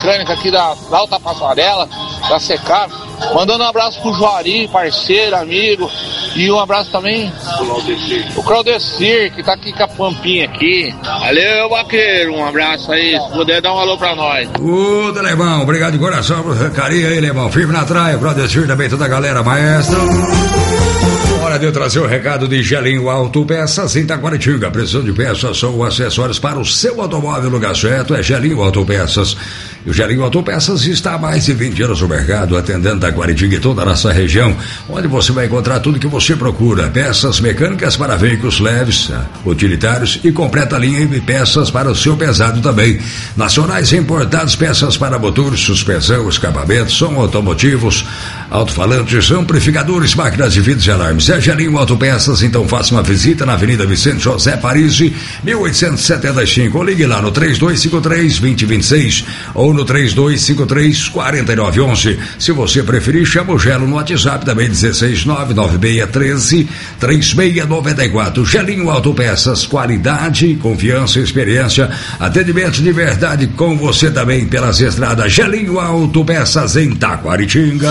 mecânica aqui da Alta Passarela, da Secar. Mandando um abraço pro Juari, parceiro, amigo. E um abraço também o Claudecir, que tá aqui com a Pampinha aqui. Valeu, vaqueiro, um abraço aí. Se puder dar um alô pra nós. Ô, Lebão, obrigado de coração pro carinho aí, Lebão. Firme na traia, Claudecir também, toda a galera, maestro. Hora de eu trazer o recado de Gelinho Autopeças em Itaquaritinga. Precisão de peças ou acessórios para o seu automóvel, lugar certo é Gelinho Autopeças. E o Gelinho Autopeças está há mais de 20 anos no mercado, atendendo Itaquaritinga e toda a nossa região, onde você vai encontrar tudo que você procura. Peças mecânicas para veículos leves, utilitários e completa linha de peças para o seu pesado também. Nacionais e importados, peças para motores, suspensão, escapamento, som automotivos, alto-falantes, amplificadores, máquinas de vidros e alarmes. É Gelinho Autopeças, então faça uma visita na Avenida Vicente José Parisi, 1875, ou ligue lá no 3253-2026 ou no 3253-4911. Se você preferir, chama o Gelo no WhatsApp também, 16996133694. Gelinho Autopeças, qualidade, confiança e experiência, atendimento de verdade com você também pelas estradas. Gelinho Autopeças em Itaquaritinga.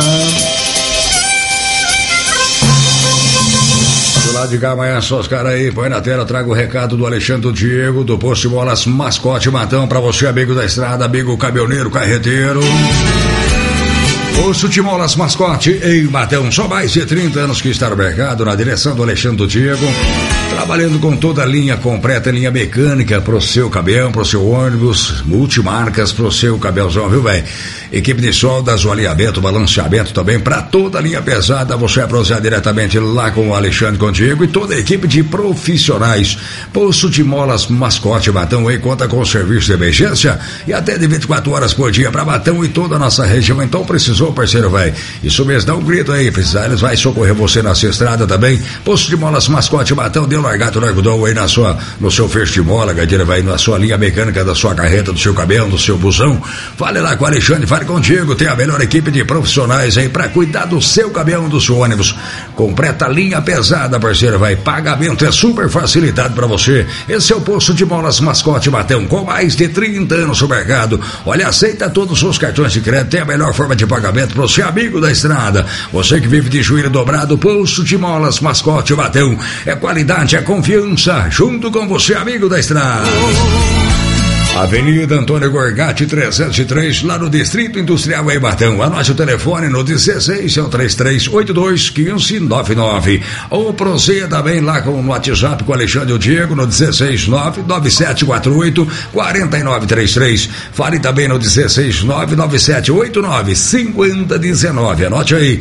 De cá, amanhã só os caras aí, põe na tela, traga o recado do Alexandre Diego, do Posto de Molas Mascote Matão, pra você, amigo da estrada, amigo caminhoneiro, carreteiro. Posto de Molas Mascote em Matão, só mais de 30 anos que está no mercado, na direção do Alexandre Diego, trabalhando com toda a linha completa, linha mecânica pro seu caminhão, pro seu ônibus, multimarcas pro seu caminhãozão, viu, velho? Equipe de soldas, o alinhamento, balanceamento também para toda a linha pesada. Você vai prosear diretamente lá com o Alexandre contigo e toda a equipe de profissionais. Posto de Molas Mascote Matão aí conta com serviço de emergência e até de 24 horas por dia para Matão e toda a nossa região. Então precisou, parceiro, vai. Isso mesmo, dá um grito aí. Precisar, eles vai socorrer você nessa estrada também. Posto de Molas Mascote Matão, deu largado no algodão aí no seu fecho de mola, gadeira, vai na sua linha mecânica da sua carreta, do seu caminhão, do seu busão. Fale lá com o Alexandre, fale contigo, tem a melhor equipe de profissionais aí para cuidar do seu caminhão, do seu ônibus. Completa linha pesada, parceiro, vai. Pagamento é super facilitado para você. Esse é o Posto de Molas Mascote Matão, com mais de 30 anos no mercado. Olha, aceita todos os seus cartões de crédito, tem a melhor forma de pagamento para você, amigo da estrada. Você que vive de joelho dobrado, Posto de Molas Mascote Matão. É qualidade, é confiança, junto com você, amigo da estrada. Avenida Antônio Gorgatti 303, lá no Distrito Industrial em Matão. Anote o telefone no 16, é o 3382-1599. Ou proceda também lá com o WhatsApp com o Alexandre Diego no 16997484933. Fale também no 16997895019. Anote aí,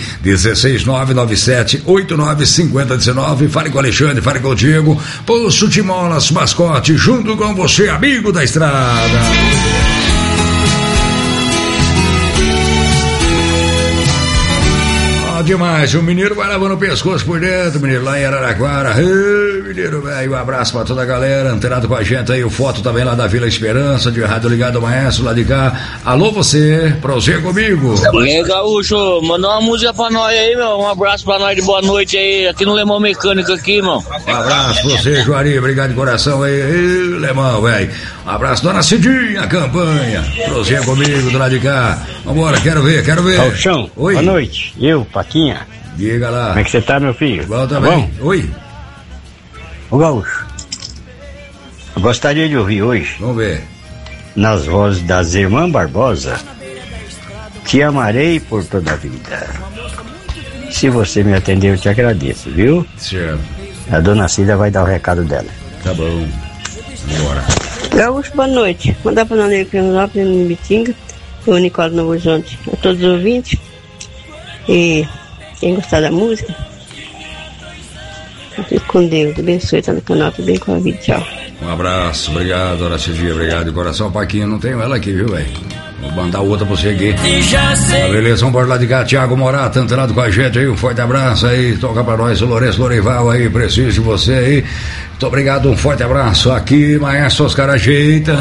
16997895019. Fale com o Alexandre, fale com o Diego. Posto de Molas Mascote, junto com você, amigo da estrada. Demais, o mineiro vai lavando o pescoço por dentro, mineiro, lá em Araraquara. Ei, mineiro, velho, um abraço pra toda a galera antenado com a gente aí, o Foto também lá da Vila Esperança, de Rádio Ligado Maestro, lá de cá. Alô, você, prosegue comigo. Gaúcho, mandou uma música pra nós aí, meu, um abraço pra nós de boa noite aí, aqui no Lemão Mecânico aqui, irmão. Um abraço pra você, Juari, obrigado de coração aí, ei, Lemão, velho. Um abraço, dona Cidinha, campanha, prosegue comigo, do lado de cá. Vambora, quero ver. Gauchão, oi. Boa noite, eu, Paquinha. Diga lá. Como é que você tá, meu filho? Bom também. Tá bom? Oi. Ô, Gaúcho, eu gostaria de ouvir hoje, vamos ver, nas vozes das Irmãs Barbosa, Te Amarei por Toda a Vida. Se você me atender, eu te agradeço, viu? Certo. A dona Cida vai dar o recado dela. Tá bom. Bora. Gaúcho, boa noite. Mandar para o Ney Pernambuco, no Bitinga, o Nicole Novo Horizonte, a todos os ouvintes. E quem gostar da música, fique com Deus, abençoe, tá no canal, tudo bem com a vida, tchau. Um abraço, obrigado, dona Cidinha, obrigado de coração. Paquinha, não tenho ela aqui, viu, velho? Vou mandar outra pra você aqui. Tá, beleza, vamos embora lá de cá. Thiago Morato, antenado com a gente aí, um forte abraço aí. Toca pra nós o Lourenço Lorival aí, preciso de você aí. Muito obrigado, um forte abraço. Aqui, Maestro Oscar ajeita.